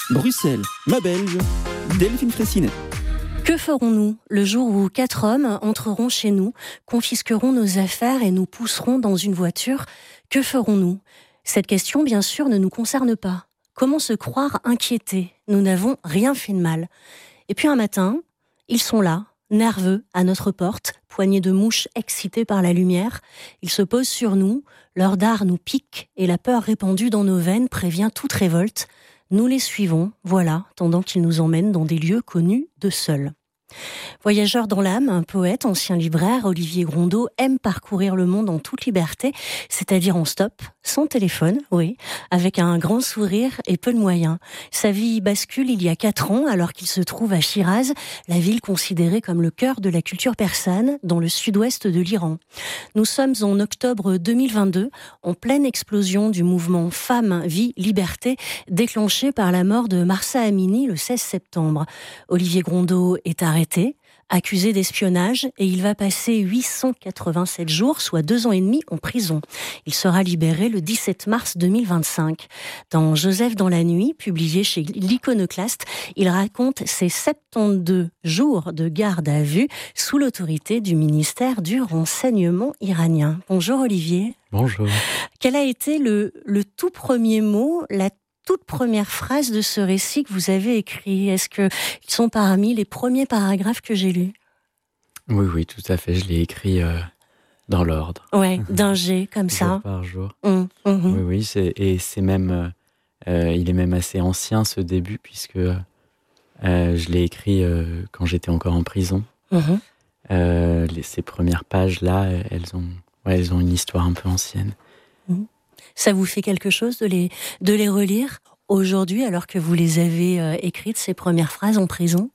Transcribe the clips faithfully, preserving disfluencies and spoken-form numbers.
Bruxelles, ma Belge, Delphine Fraissinet. Que ferons-nous le jour où quatre hommes entreront chez nous, confisqueront nos affaires et nous pousseront dans une voiture? Que ferons-nous? Cette question, bien sûr, ne nous concerne pas. Comment se croire inquiétés? Nous n'avons rien fait de mal. Et puis un matin, ils sont là, nerveux, à notre porte, poignée de mouches excitées par la lumière. Ils se posent sur nous, leur dard nous pique et la peur répandue dans nos veines prévient toute révolte. Nous les suivons, voilà, tandant qu'ils nous emmènent dans des lieux connus d'eux seuls. Voyageur dans l'âme, un poète, ancien libraire, Olivier Grondeau aime parcourir le monde en toute liberté, c'est-à-dire en stop, sans téléphone, oui, avec un grand sourire et peu de moyens. Sa vie bascule il y a quatre ans, alors qu'il se trouve à Chiraz, la ville considérée comme le cœur de la culture persane, dans le sud-ouest de l'Iran. Nous sommes en octobre deux mille vingt-deux, en pleine explosion du mouvement Femmes, Vie, Liberté, déclenché par la mort de Mahsa Amini le seize septembre. Olivier Grondeau est arrêté, accusé d'espionnage, et il va passer huit cent quatre-vingt-sept jours, soit deux ans et demi, en prison. Il sera libéré le dix-sept mars deux mille vingt-cinq. Dans Joseph dans la nuit, publié chez l'Iconoclaste, il raconte ses soixante-douze jours de garde à vue sous l'autorité du ministère du renseignement iranien. Bonjour Olivier. Bonjour. Quel a été le, le tout premier mot, la toute première phrase de ce récit que vous avez écrit? Est-ce qu'ils sont parmi les premiers paragraphes que j'ai lus? Oui, oui, tout à fait. Je l'ai écrit euh, dans l'ordre. Ouais, d'un jet, comme ça. Jour par jour. Mmh, mmh. Oui, oui. C'est, et c'est même... Euh, il est même assez ancien, ce début, puisque euh, je l'ai écrit euh, quand j'étais encore en prison. Mmh. Euh, les, ces premières pages-là, elles ont, ouais, elles ont une histoire un peu ancienne. Mmh. Ça vous fait quelque chose de les, de les relire aujourd'hui, alors que vous les avez euh, écrites, ces premières phrases, en prison?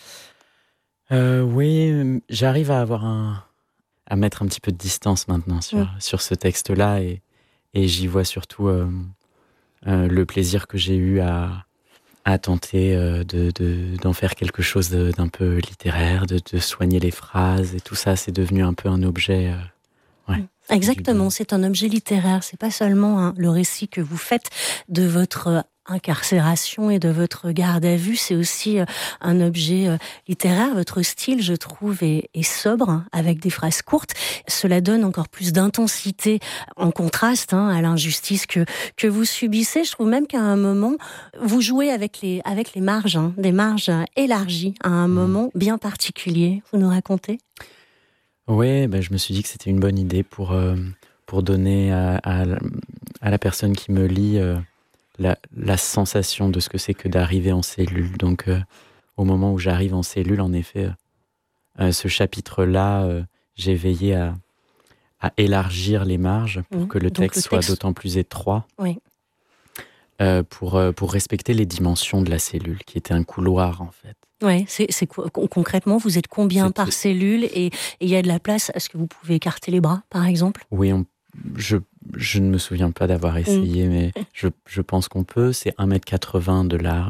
euh, Oui, j'arrive à avoir un... à mettre un petit peu de distance maintenant sur, mmh. sur ce texte-là, et, et j'y vois surtout euh, euh, le plaisir que j'ai eu à, à tenter euh, de, de, d'en faire quelque chose de, d'un peu littéraire, de, de soigner les phrases, et tout ça, c'est devenu un peu un objet... Euh, ouais. Mmh. Exactement, c'est un objet littéraire, c'est pas seulement hein, le récit que vous faites de votre incarcération et de votre garde à vue, c'est aussi euh, un objet euh, littéraire. Votre style, je trouve, est, est sobre, hein, avec des phrases courtes. Cela donne encore plus d'intensité en contraste hein, à l'injustice que, que vous subissez. Je trouve même qu'à un moment, vous jouez avec les, avec les marges, hein, des marges élargies, à un moment bien particulier. Vous nous racontez ? Oui, ben je me suis dit que c'était une bonne idée pour, euh, pour donner à, à, à la personne qui me lit euh, la, la sensation de ce que c'est que d'arriver en cellule. Donc, euh, au moment où j'arrive en cellule, en effet, euh, ce chapitre-là, euh, j'ai veillé à, à élargir les marges pour mmh. que le texte, le texte soit d'autant plus étroit. Oui. Euh, pour, euh, pour respecter les dimensions de la cellule, qui était un couloir, en fait. Oui, c'est, c'est quoi, concrètement, vous êtes combien c'est, par cellule, et il y a de la place? Est-ce que vous pouvez écarter les bras, par exemple? Oui, on, je, je ne me souviens pas d'avoir essayé, mmh. mais je, je pense qu'on peut. C'est un mètre quatre-vingts de large.